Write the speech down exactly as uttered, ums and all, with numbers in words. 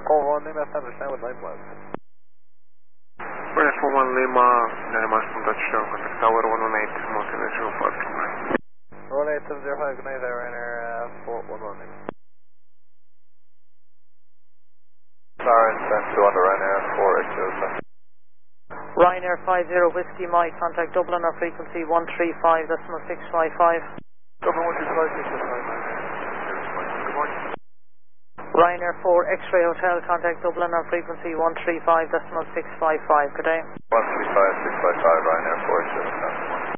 Call one Lima, establish now with line plus. British four one Lima, Dynamite from Dutch Show, contact tower one one eight, multinational parking line. one eight seven zero five, good night, Ryanair uh, four one one Lima. Siren sent to on the Ryanair four X zero seven. Ryanair five zero Whiskey Mike, contact Dublin on frequency one three five decimal six five five. Dublin one three five, six five five. Good morning. Ryanair four X-ray Hotel, contact Dublin on frequency one three five decimal six five five. Good day. one three five, six five five, Ryanair four X zero seven.